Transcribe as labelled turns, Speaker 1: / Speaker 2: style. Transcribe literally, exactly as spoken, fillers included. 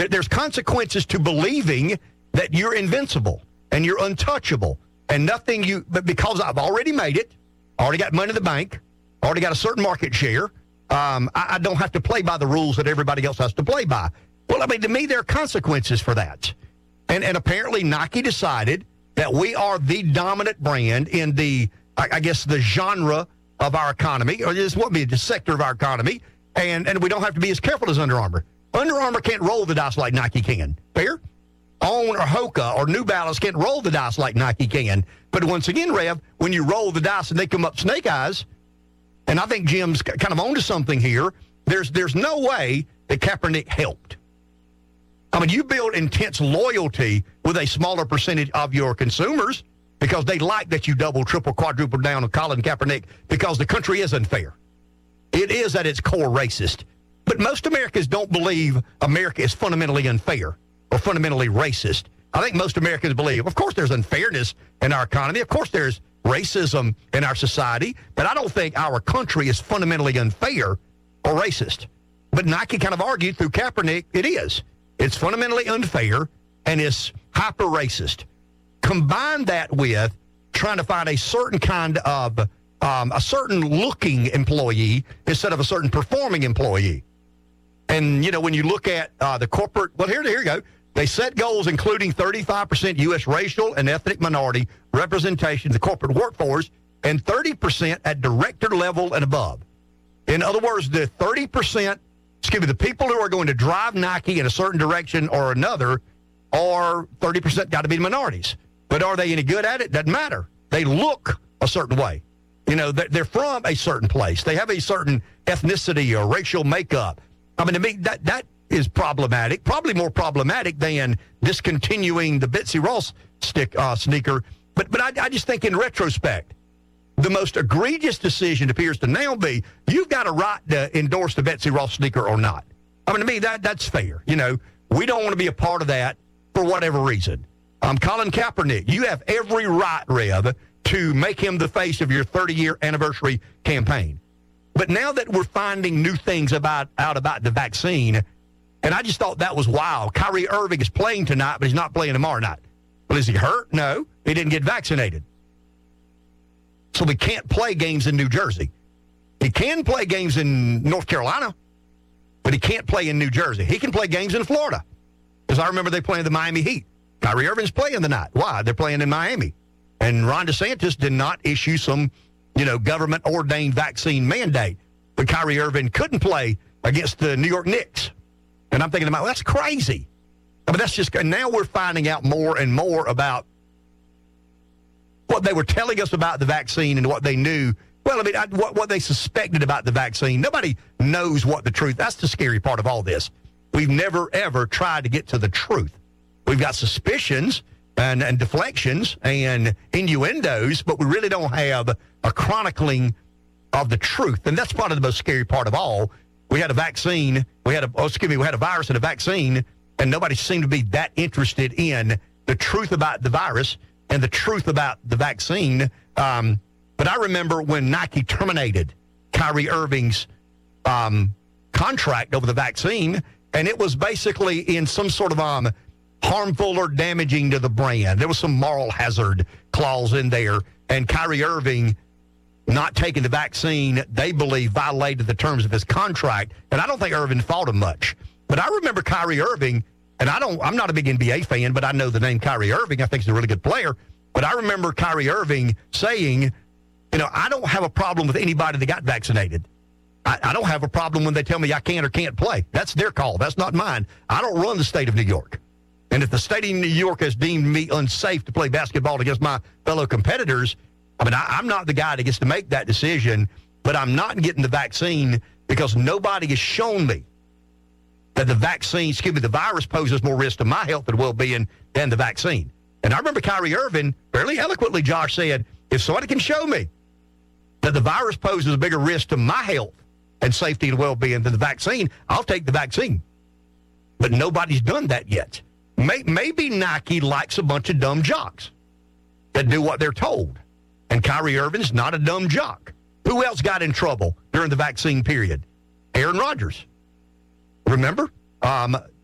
Speaker 1: There, there's consequences to believing that you're invincible and you're untouchable and nothing you, but because I've already made it, already got money in the bank, already got a certain market share, um, I, I don't have to play by the rules that everybody else has to play by. Well, I mean, to me, there are consequences for that. And, and apparently Nike decided that we are the dominant brand in the, I, I guess, the genre of our economy, or this would be the sector of our economy, and, and we don't have to be as careful as Under Armour. Under Armour can't roll the dice like Nike can. Fair? On or Hoka or New Balance can't roll the dice like Nike can. But once again, Rev, when you roll the dice and they come up snake eyes, and I think Jim's kind of onto something here, there's there's no way that Kaepernick helped. I mean, you build intense loyalty with a smaller percentage of your consumers because they like that you double, triple, quadruple down on Colin Kaepernick because the country is unfair. It is at its core racist. But most Americans don't believe America is fundamentally unfair or fundamentally racist. I think most Americans believe, of course, there's unfairness in our economy. Of course, there's racism in our society. But I don't think our country is fundamentally unfair or racist. But Nike kind of argued through Kaepernick, it is. It's fundamentally unfair and it's hyper-racist. Combine that with trying to find a certain kind of, um, a certain looking employee instead of a certain performing employee. And, you know, when you look at uh, the corporate, well, here, here you go. They set goals including thirty-five percent U S racial and ethnic minority representation in the corporate workforce and thirty percent at director level and above. In other words, the thirty percent, excuse me, the people who are going to drive Nike in a certain direction or another are thirty percent got to be minorities. But are they any good at it? Doesn't matter. They look a certain way. You know, they're from a certain place. They have a certain ethnicity or racial makeup. I mean, to me, that, that is problematic, probably more problematic than discontinuing the Betsy Ross stick uh, sneaker. But but I, I just think in retrospect, the most egregious decision appears to now be you've got a right to endorse the Betsy Ross sneaker or not. I mean, to me, that that's fair. You know, we don't want to be a part of that for whatever reason. Um, Colin Kaepernick, you have every right, Rev, to make him the face of your thirty-year anniversary campaign. But now that we're finding new things about out about the vaccine, and I just thought that was wild. Kyrie Irving is playing tonight, but he's not playing tomorrow night. Well, is he hurt? No. He didn't get vaccinated. So we can't play games in New Jersey. He can play games in North Carolina, but he can't play in New Jersey. He can play games in Florida. Because I remember they playing the Miami Heat. Kyrie Irving's playing tonight. Why? They're playing in Miami. And Ron DeSantis did not issue some, you know, government-ordained vaccine mandate. But Kyrie Irving couldn't play against the New York Knicks. And I'm thinking about, well, that's crazy. I mean, that's just, and now we're finding out more and more about what they were telling us about the vaccine and what they knew. Well, I mean, I, what, what they suspected about the vaccine. Nobody knows what the truth. That's the scary part of all this. We've never, ever tried to get to the truth. We've got suspicions and, and deflections and innuendos, but we really don't have a chronicling of the truth. And that's probably the most scary part of all. We had a vaccine, we had a, oh, excuse me, we had a virus and a vaccine, and nobody seemed to be that interested in the truth about the virus and the truth about the vaccine. Um, but I remember when Nike terminated Kyrie Irving's um, contract over the vaccine, and it was basically in some sort of um, harmful or damaging to the brand. There was some moral hazard clause in there, and Kyrie Irving not taking the vaccine, they believe, violated the terms of his contract. And I don't think Irving fought him much. But I remember Kyrie Irving, and I don't, I'm not a big N B A fan, but I know the name Kyrie Irving. I think he's a really good player. But I remember Kyrie Irving saying, you know, I don't have a problem with anybody that got vaccinated. I, I don't have a problem when they tell me I can or can't play. That's their call. That's not mine. I don't run the state of New York. And if the state of New York has deemed me unsafe to play basketball against my fellow competitors, I mean, I, I'm not the guy that gets to make that decision, but I'm not getting the vaccine because nobody has shown me that the vaccine, excuse me, the virus poses more risk to my health and well-being than the vaccine. And I remember Kyrie Irving, fairly eloquently, Josh said, if somebody can show me that the virus poses a bigger risk to my health and safety and well-being than the vaccine, I'll take the vaccine. But nobody's done that yet. May, maybe Nike likes a bunch of dumb jocks that do what they're told. And Kyrie Irving's not a dumb jock. Who else got in trouble during the vaccine period? Aaron Rodgers. Remember? Um,